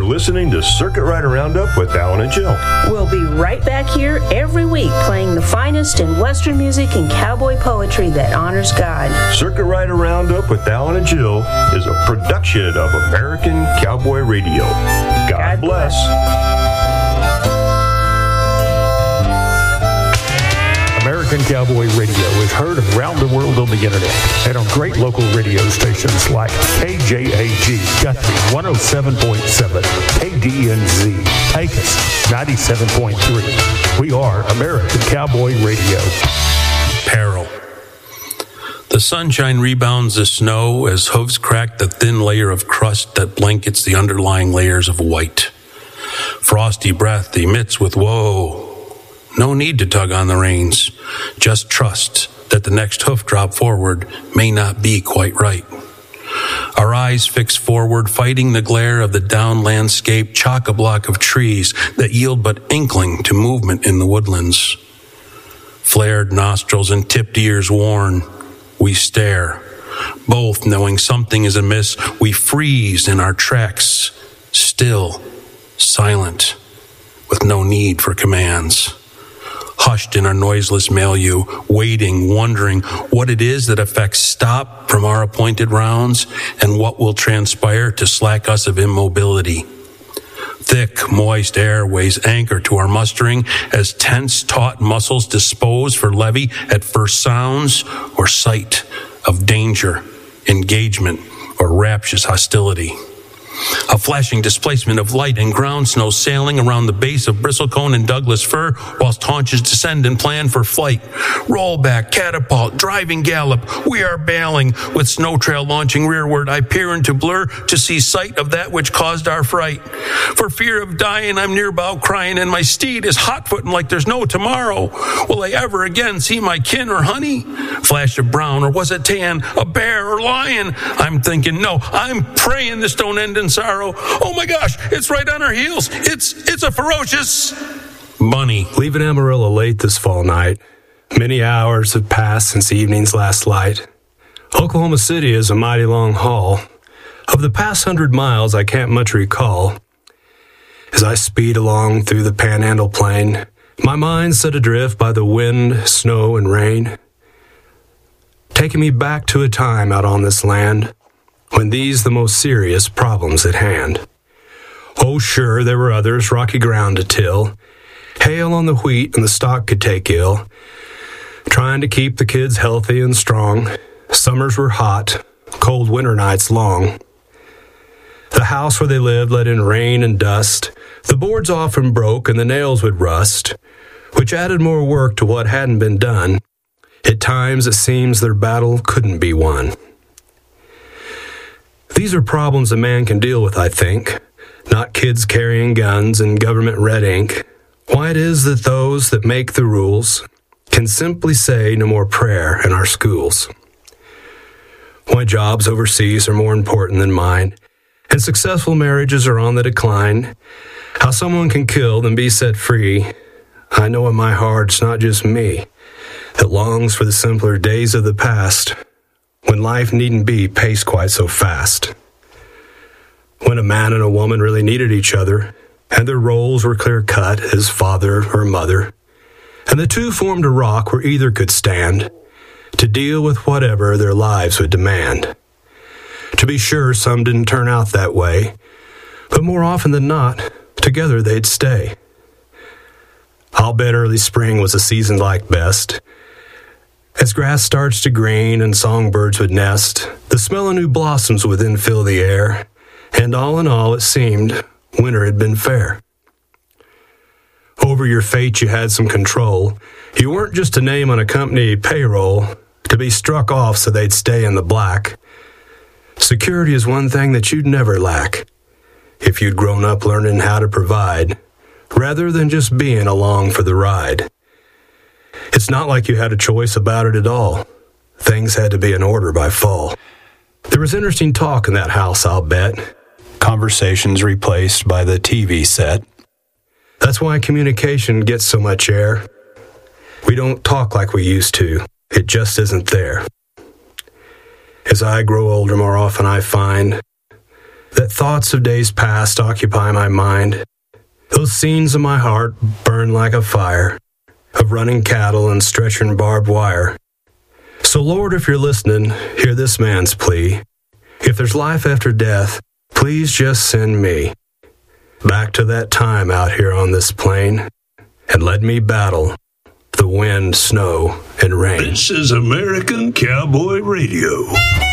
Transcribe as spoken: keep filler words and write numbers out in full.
listening to Circuit Rider Roundup with Alan and Jill. We'll be right back here every week playing the finest in Western music and cowboy poetry that honors God. Circuit Rider Roundup with Alan and Jill is a production of American Cowboy Radio. God, God bless. American Cowboy Radio is heard around the world on the internet and on great local radio stations like K J A G Guthrie one oh seven point seven, K D N Z Pecos ninety-seven point three. We are American Cowboy Radio. Peril. The sunshine rebounds the snow as hooves crack the thin layer of crust that blankets the underlying layers of white. Frosty breath emits with woe. No need to tug on the reins. Just trust that the next hoof drop forward may not be quite right. Our eyes fix forward, fighting the glare of the down landscape, chock-a-block of trees that yield but inkling to movement in the woodlands. Flared nostrils and tipped ears worn, we stare. Both knowing something is amiss, we freeze in our tracks, still, silent, with no need for commands. Hushed in our noiseless milieu, waiting, wondering what it is that affects stop from our appointed rounds and what will transpire to slack us of immobility. Thick, moist air weighs anchor to our mustering as tense, taut muscles dispose for levy at first sounds or sight of danger, engagement, or rapturous hostility. A flashing displacement of light and ground snow sailing around the base of bristlecone and Douglas fir whilst haunches descend and plan for flight. Rollback, catapult, driving gallop, we are bailing. With snow trail launching rearward, I peer into blur to see sight of that which caused our fright. For fear of dying, I'm near bow crying, and my steed is hot-footing like there's no tomorrow. Will I ever again see my kin or honey? Flash of brown, or was it tan? A bear or lion? I'm thinking, no, I'm praying this don't end in sorrow. Oh my gosh, it's right on our heels. It's it's a ferocious bunny. Leaving Amarillo late this fall night. Many hours have passed since evening's last light. Oklahoma City is a mighty long haul. Of the past hundred miles, I can't much recall. As I speed along through the Panhandle Plain, my mind set adrift by the wind, snow, and rain, taking me back to a time out on this land when these the most serious problems at hand. Oh, sure, there were others, rocky ground to till, hail on the wheat and the stock could take ill, trying to keep the kids healthy and strong. Summers were hot, cold winter nights long. The house where they lived let in rain and dust. The boards often broke and the nails would rust, which added more work to what hadn't been done. At times it seems their battle couldn't be won. These are problems a man can deal with, I think, not kids carrying guns and government red ink. Why it is that those that make the rules can simply say no more prayer in our schools. Why jobs overseas are more important than mine, and successful marriages are on the decline. How someone can kill and be set free. I know in my heart it's not just me that longs for the simpler days of the past, when life needn't be paced quite so fast. When a man and a woman really needed each other, and their roles were clear-cut as father or mother, and the two formed a rock where either could stand to deal with whatever their lives would demand. To be sure, some didn't turn out that way, but more often than not, together they'd stay. I'll bet early spring was a season like best. As grass starts to green and songbirds would nest, the smell of new blossoms would then fill the air, and all in all it seemed winter had been fair. Over your fate you had some control. You weren't just a name on a company payroll to be struck off so they'd stay in the black. Security is one thing that you'd never lack if you'd grown up learning how to provide, rather than just being along for the ride. It's not like you had a choice about it at all. Things had to be in order by fall. There was interesting talk in that house, I'll bet. Conversations replaced by the T V set. That's why communication gets so much air. We don't talk like we used to. It just isn't there. As I grow older, more often I find that thoughts of days past occupy my mind. Those scenes in my heart burn like a fire, of running cattle and stretching barbed wire. So Lord, if you're listening, hear this man's plea. If there's life after death, please just send me back to that time out here on this plain, and let me battle the wind, snow, and rain. This is American Cowboy Radio.